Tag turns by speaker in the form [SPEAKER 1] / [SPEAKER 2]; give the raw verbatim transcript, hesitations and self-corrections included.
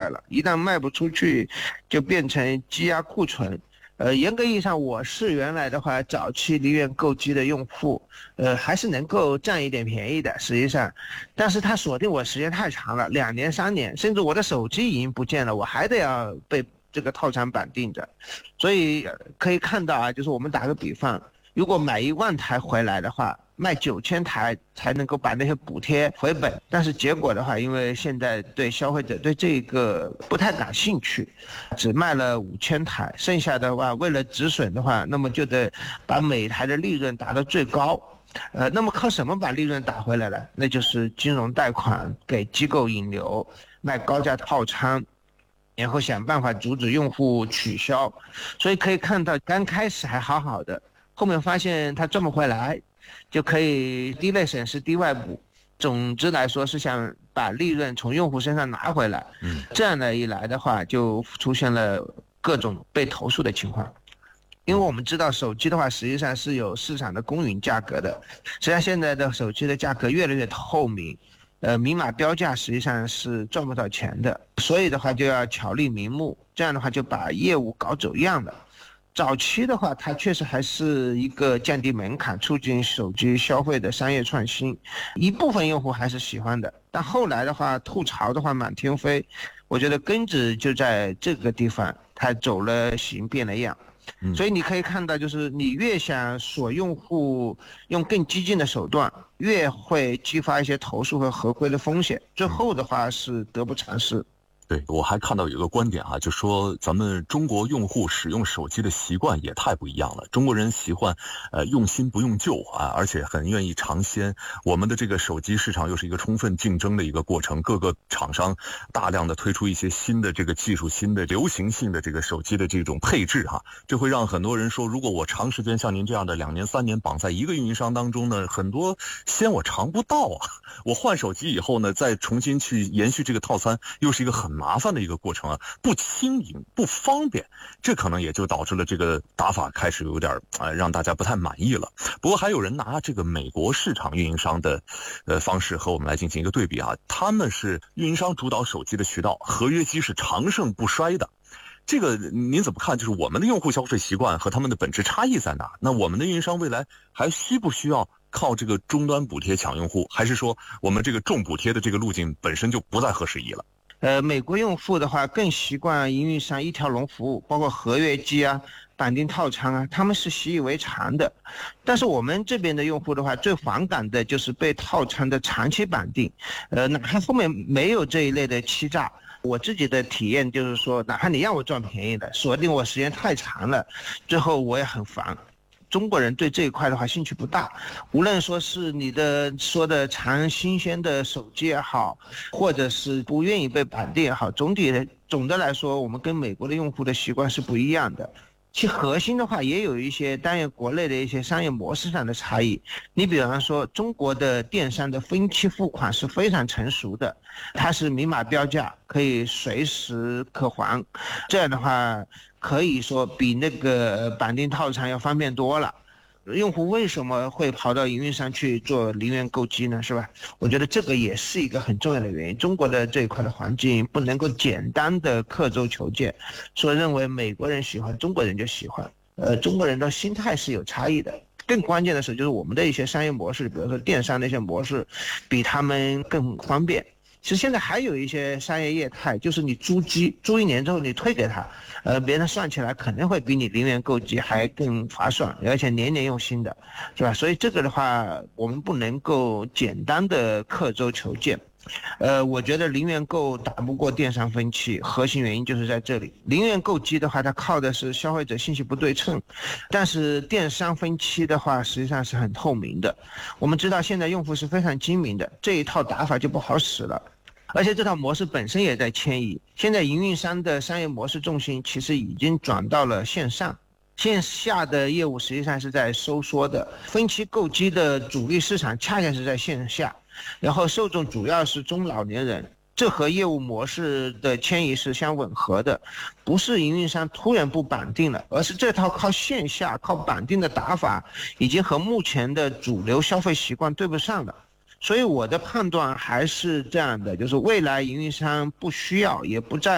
[SPEAKER 1] 来了，一旦卖不出去，就变成积压库存。呃，严格意义上，我是原来的话，早期零元购机的用户，呃，还是能够占一点便宜的，实际上，但是他锁定我时间太长了，两年、三年，甚至我的手机已经不见了，我还得要被这个套餐绑定着，所以可以看到啊，就是我们打个比方，如果买一万台回来的话，卖九千台才能够把那些补贴回本，但是结果的话，因为现在对消费者对这个不太感兴趣，只卖了五千台，剩下的话为了止损的话，那么就得把每台的利润打到最高。呃，那么靠什么把利润打回来了？那就是金融贷款给机构引流，卖高价套餐，然后想办法阻止用户取消。所以可以看到，刚开始还好好的，后面发现他赚不回来，就可以低类省时低外补。总之来说是想把利润从用户身上拿回来。嗯，这样的一来的话，就出现了各种被投诉的情况。因为我们知道手机的话实际上是有市场的公允价格的，实际上现在的手机的价格越来越透明，呃，明码标价实际上是赚不到钱的，所以的话就要巧立名目，这样的话就把业务搞走样了。早期的话，它确实还是一个降低门槛、促进手机消费的商业创新，一部分用户还是喜欢的。但后来的话，吐槽的话满天飞，我觉得根子就在这个地方，它走了形变了样。所以你可以看到，就是你越想锁用户，用更激进的手段，越会激发一些投诉和合规的风险，最后的话是得不偿失。
[SPEAKER 2] 对，我还看到有一个观点啊，就说咱们中国用户使用手机的习惯也太不一样了。中国人习惯呃用新不用旧啊，而且很愿意尝鲜。我们的这个手机市场又是一个充分竞争的一个过程，各个厂商大量的推出一些新的这个技术、新的流行性的这个手机的这种配置哈，这会让很多人说，如果我长时间像您这样的两年三年绑在一个运营商当中呢，很多鲜我尝不到啊。我换手机以后呢，再重新去延续这个套餐，又是一个很麻烦的一个过程啊，不轻盈不方便，这可能也就导致了这个打法开始有点呃让大家不太满意了。不过还有人拿这个美国市场运营商的呃方式和我们来进行一个对比啊，他们是运营商主导手机的渠道，合约机是长盛不衰的。这个您怎么看？就是我们的用户消费习惯和他们的本质差异在哪？那我们的运营商未来还需不需要靠这个终端补贴抢用户，还是说我们这个重补贴的这个路径本身就不再合时宜了？
[SPEAKER 1] 呃，美国用户的话更习惯营运商一条龙服务，包括合约机啊、绑定套餐啊，他们是习以为常的。但是我们这边的用户的话，最反感的就是被套餐的长期绑定，呃，哪怕后面没有这一类的欺诈。我自己的体验就是说，哪怕你让我赚便宜的，锁定我时间太长了，最后我也很烦。中国人对这一块的话兴趣不大，无论说是你的说的长新鲜的手机也好，或者是不愿意被绑定也好，总体的总的来说，我们跟美国的用户的习惯是不一样的。其核心的话也有一些单元国内的一些商业模式上的差异。你比方说，中国的电商的分期付款是非常成熟的，它是明码标价，可以随时可还，这样的话可以说比那个绑定套餐要方便多了。用户为什么会跑到营运商去做零元购机呢？是吧？我觉得这个也是一个很重要的原因。中国的这一块的环境不能够简单的刻舟求剑，说认为美国人喜欢中国人就喜欢，呃，中国人的心态是有差异的。更关键的是，就是我们的一些商业模式，比如说电商的一些模式，比他们更方便。其实现在还有一些商业业态，就是你租机租一年之后你退给他，呃，别人算起来可能会比你零元购机还更划算，而且年年用新的，是吧？所以这个的话，我们不能够简单的刻舟求剑。呃，我觉得零元购打不过电商分期，核心原因就是在这里。零元购机的话，它靠的是消费者信息不对称，但是电商分期的话，实际上是很透明的。我们知道现在用户是非常精明的，这一套打法就不好使了。而且这套模式本身也在迁移，现在营运商的商业模式重心其实已经转到了线上，线下的业务实际上是在收缩的，分期购机的主力市场恰恰是在线下，然后受众主要是中老年人，这和业务模式的迁移是相吻合的，不是营运商突然不绑定了，而是这套靠线下靠绑定的打法已经和目前的主流消费习惯对不上了。所以我的判断还是这样的，就是未来营运商不需要也不再